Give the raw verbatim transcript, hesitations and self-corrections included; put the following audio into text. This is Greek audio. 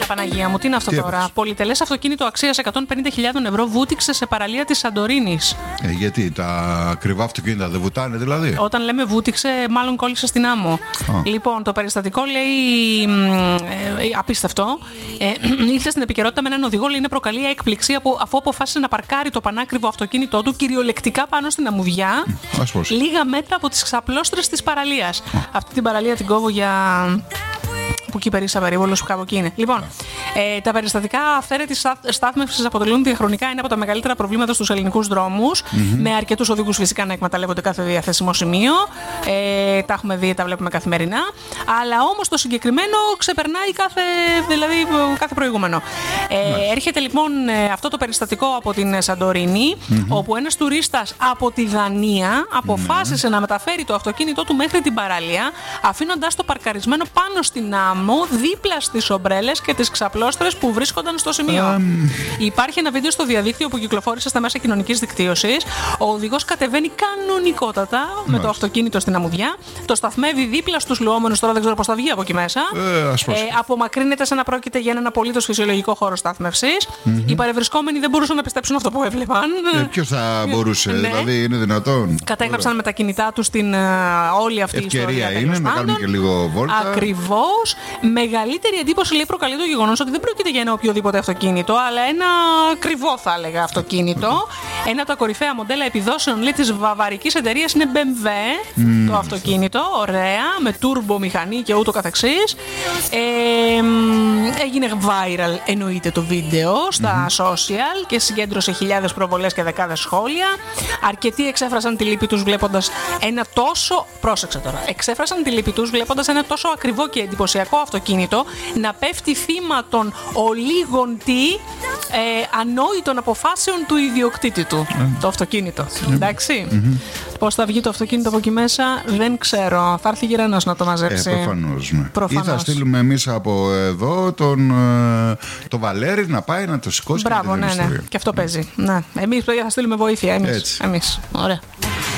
Έλα Παναγία μου, τι είναι αυτό τι τώρα? Πολυτελές αυτοκίνητο αξίας εκατόν πενήντα χιλιάδες ευρώ βούτυξε σε παραλία της Σαντορίνης. Ε, γιατί τα ακριβά αυτοκίνητα δεν βουτάνε δηλαδή? Όταν λέμε βούτυξε, μάλλον κόλλησε στην άμμο. Oh. Λοιπόν, το περιστατικό λέει ε, ε, απίστευτο. Ε, ήρθε στην επικαιρότητα με έναν οδηγό, λέει, είναι προκαλεί έκπληξη από, αφού αποφάσισε να παρκάρει το πανάκριβο αυτοκίνητό του κυριολεκτικά πάνω στην αμμουδιά, mm, λίγα μέτρα από τις ξαπλώστρες της παραλίας. Oh. Αυτή την παραλία την κόβω για. Που εκεί περίσα περίβολος που κάπου εκεί είναι. Λοιπόν, ε, τα περιστατικά αυθαίρετης στάθμευσης αποτελούν διαχρονικά ένα από τα μεγαλύτερα προβλήματα στους ελληνικούς δρόμους. Mm-hmm. Με αρκετούς οδηγούς φυσικά να εκμεταλλεύονται κάθε διαθέσιμο σημείο. Ε, τα έχουμε δει, τα βλέπουμε καθημερινά. Αλλά όμως το συγκεκριμένο ξεπερνάει κάθε, δηλαδή, κάθε προηγούμενο. Ε, mm-hmm. Έρχεται λοιπόν αυτό το περιστατικό από την Σαντορίνη, mm-hmm. όπου ένας τουρίστας από τη Δανία αποφάσισε mm-hmm. να μεταφέρει το αυτοκίνητό του μέχρι την παραλία, αφήνοντας το παρκαρισμένο πάνω στην άμμο, δίπλα στις ομπρέλες και τις ξαπλώστρες που βρίσκονταν στο σημείο. Um... Υπάρχει ένα βίντεο στο διαδίκτυο που κυκλοφόρησε στα μέσα κοινωνικής δικτύωσης. Ο οδηγός κατεβαίνει κανονικότατα Μάλιστα. με το αυτοκίνητο στην αμμουδιά, το σταθμεύει δίπλα στους λουόμενους, τώρα δεν ξέρω πώς θα βγει από εκεί μέσα. Ε, ε, απομακρύνεται σαν να πρόκειται για έναν απολύτως φυσιολογικό χώρο στάθμευσης. Mm-hmm. Οι παρευρισκόμενοι δεν μπορούσαν να πιστέψουν αυτό που έβλεπαν. Ε, Ποιος θα μπορούσε, ναι. δηλαδή είναι δυνατόν? Κατέγραψαν Ωραία. με τα κινητά τους την όλη αυτή η ιστορία. Ευκαιρία είναι να κάνουν και λίγο βόλτα. Ακριβώς. Μεγαλύτερη εντύπωση λέει προκαλεί το γεγονός ότι δεν πρόκειται για ένα οποιοδήποτε αυτοκίνητο, αλλά ένα ακριβό θα έλεγα αυτοκίνητο. Ένα από τα κορυφαία μοντέλα επιδόσεων λέει της βαβαρικής εταιρείας είναι μπι εμ ντάμπλιου mm. το αυτοκίνητο. Ωραία, με τούρμπο μηχανή και ούτω καθεξής. Ε, έγινε viral εννοείται το βίντεο στα mm. social και συγκέντρωσε χιλιάδες προβολές και δεκάδες σχόλια. Αρκετοί εξέφρασαν τη λύπη τους βλέποντας ένα τόσο. Πρόσεξε τώρα. Εξέφρασαν τη λύπη τους βλέποντας ένα τόσο ακριβό και εντυπωσιακό αυτοκίνητο να πέφτει θύμα των ολίγων τι ε, ανόητων αποφάσεων του ιδιοκτήτη του. Mm. Το αυτοκίνητο. Mm. Εντάξει. Mm-hmm. Πώς θα βγει το αυτοκίνητο από εκεί μέσα δεν ξέρω. Θα έρθει γυρανός να το μαζέψει. Ε, προφανώς, ναι. Προφανώς. Ή θα στείλουμε εμείς από εδώ τον το Βαλέρη να πάει να το σηκώσει. Μπράβο, ναι, ναι. Και αυτό παίζει. Ναι. Εμείς θα στείλουμε βοήθεια. Εμείς. Εμείς. Ωραία.